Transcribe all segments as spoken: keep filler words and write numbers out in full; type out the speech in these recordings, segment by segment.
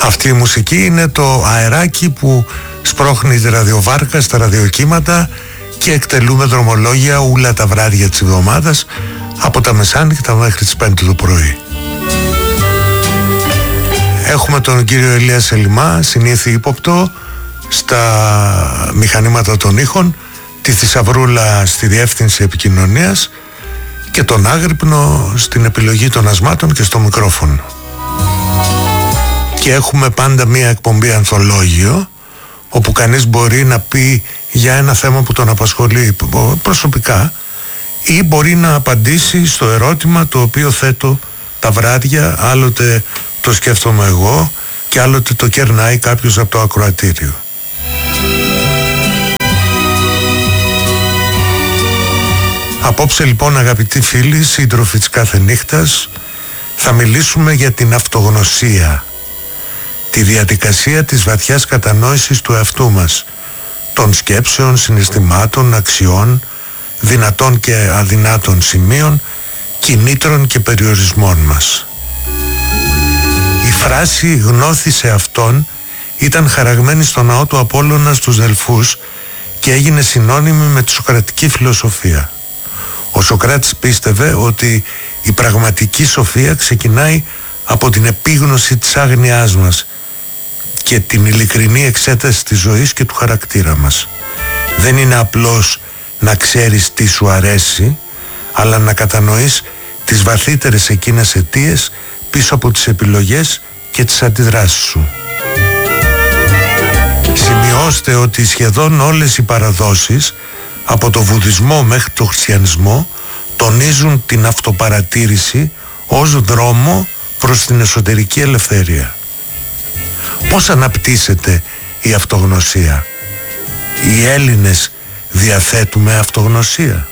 Αυτή η μουσική είναι το αεράκι που σπρώχνει τη ραδιοβάρκα στα ραδιοκύματα και εκτελούμε δρομολόγια ούλα τα βράδια της εβδομάδας από τα μεσάνυχτα μέχρι τις πέντε το πρωί. Έχουμε τον κύριο Ηλία Σελιμά, συνήθι ύποπτο στα μηχανήματα των ήχων, τη Θησαυρούλα στη διεύθυνση επικοινωνίας και τον Άγρυπνο στην επιλογή των ασμάτων και στο μικρόφωνο. Και έχουμε πάντα μία εκπομπή ανθολόγιο, όπου κανείς μπορεί να πει για ένα θέμα που τον απασχολεί προσωπικά ή μπορεί να απαντήσει στο ερώτημα το οποίο θέτω τα βράδια, άλλοτε το σκέφτομαι εγώ και άλλοτε το κερνάει κάποιος από το ακροατήριο. Απόψε λοιπόν, αγαπητοί φίλοι, σύντροφοι της κάθε νύχτας, θα μιλήσουμε για την αυτογνωσία, τη διαδικασία της βαθιάς κατανόησης του εαυτού μας, των σκέψεων, συναισθημάτων, αξιών, δυνατών και αδυνάτων σημείων, κινήτρων και περιορισμών μας. Η φράση «γνώθησε αυτόν» ήταν χαραγμένη στο ναό του Απόλλωνα στους Δελφούς και έγινε συνώνυμη με τη σοκρατική φιλοσοφία. Ο Σοκράτης πίστευε ότι η πραγματική σοφία ξεκινάει από την επίγνωση της άγνοιάς μας και την ειλικρινή εξέταση της ζωής και του χαρακτήρα μας. Δεν είναι απλώς να ξέρεις τι σου αρέσει, αλλά να κατανοείς τις βαθύτερες εκείνες αιτίες πίσω από τις επιλογές και τις αντιδράσεις σου. Σημειώστε ότι σχεδόν όλες οι παραδόσεις, από το βουδισμό μέχρι το χριστιανισμό, τονίζουν την αυτοπαρατήρηση ως δρόμο προς την εσωτερική ελευθερία. Πώς αναπτύσσεται η αυτογνωσία? Οι Έλληνες διαθέτουμε αυτογνωσία?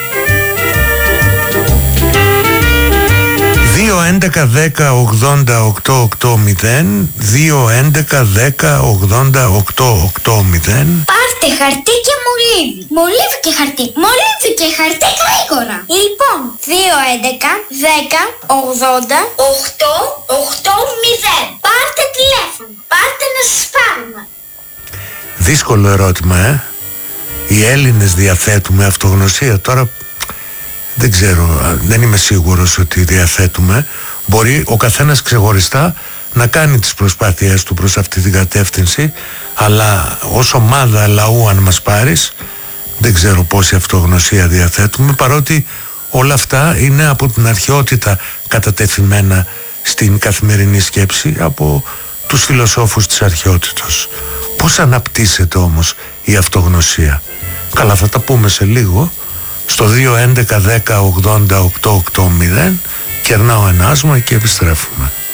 δύο έντεκα δέκα ογδόντα οκτώ ογδόντα δύο έντεκα δέκα ογδόντα οκτώ ογδόντα. Πάρτε χαρτί και μολύβι. Μολύβι και χαρτί. Μολύβι και χαρτί γρήγορα. Λοιπόν, δύο έντεκα δέκα ογδόντα οκτώ ογδόντα. Πάρτε τηλέφωνο. Πάρτε να σας πάρουμε. Δύσκολο ερώτημα, ε. Οι Έλληνες διαθέτουμε αυτογνωσία? Τώρα δεν ξέρω, δεν είμαι σίγουρος ότι διαθέτουμε. Μπορεί ο καθένας ξεχωριστά να κάνει τις προσπάθειές του προς αυτή την κατεύθυνση, αλλά ως ομάδα λαού, αν μας πάρεις, δεν ξέρω πόση αυτογνωσία διαθέτουμε, παρότι όλα αυτά είναι από την αρχαιότητα κατατεθειμένα στην καθημερινή σκέψη από τους φιλοσόφους της αρχαιότητος. Πώς αναπτύσσεται όμως η αυτογνωσία? Καλά, θα τα πούμε σε λίγο. Στο δύο έντεκα δέκα ογδόντα οκτώ ογδόντα κερνάω ένα άσμα και επιστρέφουμε.